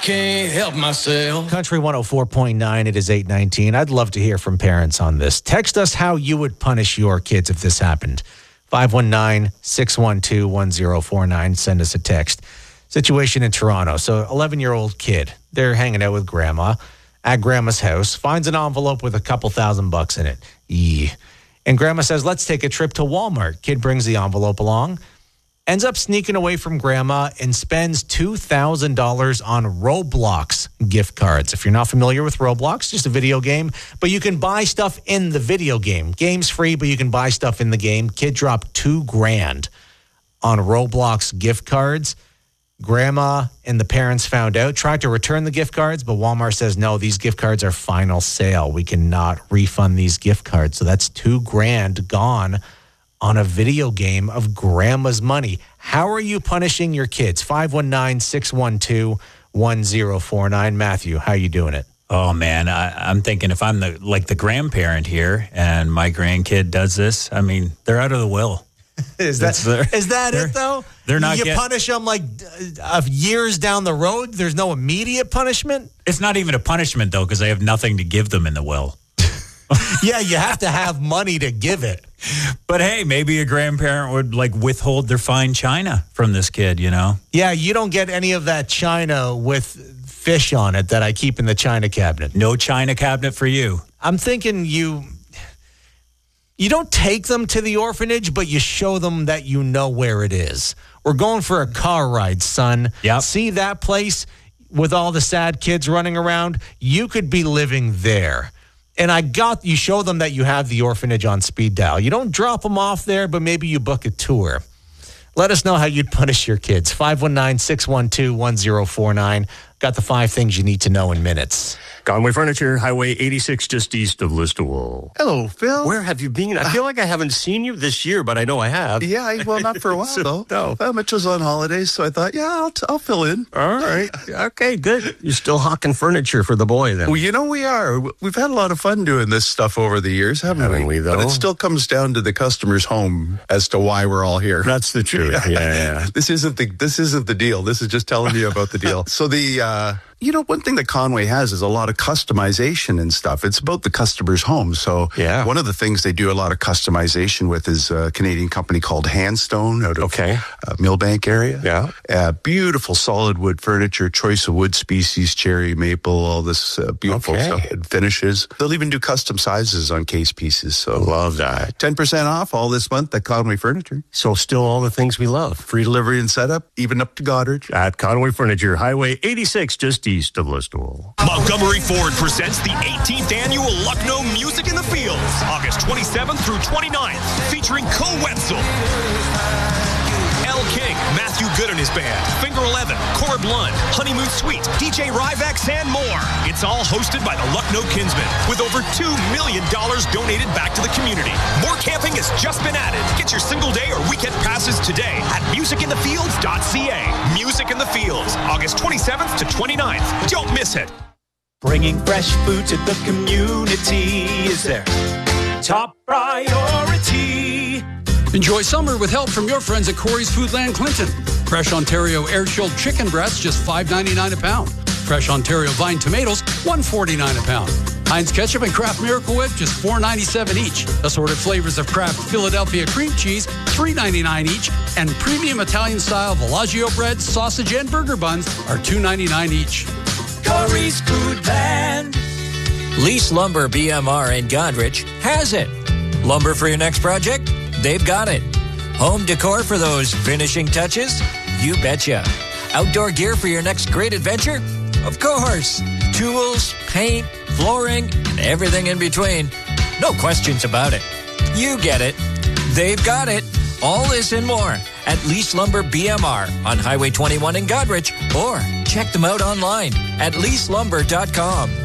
can't help myself. Country 104.9, it is 8:19. I'd love to hear from parents on this. Text us how you would punish your kids if this happened. 519-612-1049. Send us a text. Situation in Toronto. So 11-year-old kid, they're hanging out with grandma at grandma's house, finds an envelope with a couple $1,000 in it. Yeah. And grandma says, let's take a trip to Walmart. Kid brings the envelope along, ends up sneaking away from grandma and spends $2,000 on Roblox gift cards. If you're not familiar with Roblox, just a video game, but you can buy stuff in the video game. Game's free, but you can buy stuff in the game. Kid dropped $2,000 on Roblox gift cards. Grandma and the parents found out, tried to return the gift cards, but Walmart says, no, these gift cards are final sale. We cannot refund these gift cards. So that's $2,000 gone on a video game of grandma's money. How are you punishing your kids? 519-612-1049. Matthew, how are you doing it? Oh, man, I'm thinking if I'm the grandparent here and my grandkid does this, I mean, they're out of the will. Is that it, though? They're not. You punish them like years down the road? There's no immediate punishment? It's not even a punishment, though, because I have nothing to give them in the will. Yeah, you have to have money to give it. But hey, maybe a grandparent would withhold their fine china from this kid, you know? Yeah, you don't get any of that china with fish on it that I keep in the china cabinet. No china cabinet for you. I'm thinking you don't take them to the orphanage, but you show them that you know where it is. We're going for a car ride, son. Yep. See that place with all the sad kids running around? You could be living there. And you show them that you have the orphanage on speed dial. You don't drop them off there, but maybe you book a tour. Let us know how you'd punish your kids. 519-612-1049. Got the 5 things you need to know in minutes. Conway Furniture, Highway 86, just east of Listowel. Hello, Phil. Where have you been? I feel like I haven't seen you this year, but I know I have. Yeah, well, not for a while, though. No. Well, Mitch was on holidays, so I thought, yeah, I'll fill in. All right. Okay, good. You're still hawking furniture for the boy, then. Well, you know we are. We've had a lot of fun doing this stuff over the years, haven't we, though? But it still comes down to the customer's home as to why we're all here. That's the truth. Yeah. This isn't the deal. This is just telling you about the deal. So one thing that Conway has is a lot of customization and stuff. It's about the customer's home. So one of the things they do a lot of customization with is a Canadian company called Handstone out of Millbank area. Yeah. Beautiful solid wood furniture, choice of wood species, cherry, maple, all this beautiful stuff and finishes. They'll even do custom sizes on case pieces. So love that. 10% off all this month at Conway Furniture. So still all the things we love. Free delivery and setup, even up to Goddard. At Conway Furniture, Highway 86, just east of Listowel. Montgomery Ford presents the 18th annual Lucknow Music in the Fields, August 27th through 29th, featuring Co Wetzel, L. King, Matthew Good and his band, Finger 11, Corb Lund, Honeymoon Suite, DJ Ryvex, and more. It's all hosted by the Lucknow Kinsmen, with over $2 million donated back to the community. More camping has just been added. Get your single day or weekend passes today at musicinthefields.ca. Music in the Fields, August 27th to 29th. Don't miss it. Bringing fresh food to the community is their top priority. Enjoy summer with help from your friends at Corey's Foodland Clinton. Fresh Ontario air-chilled chicken breasts, just $5.99 a pound. Fresh Ontario vine tomatoes, $1.49 a pound. Heinz ketchup and Kraft Miracle Whip, just $4.97 each. Assorted flavors of Kraft Philadelphia cream cheese, $3.99 each. And premium Italian-style Villaggio bread, sausage, and burger buns are $2.99 each. Corey's Foodland. Lease Lumber BMR in Godrich has it. Lumber for your next project? They've got it. Home decor for those finishing touches? You betcha. Outdoor gear for your next great adventure? Of course. Tools, paint, flooring, and everything in between. No questions about it. You get it. They've got it. All this and more at Lease Lumber BMR on Highway 21 in Godrich, or check them out online at leaselumber.com.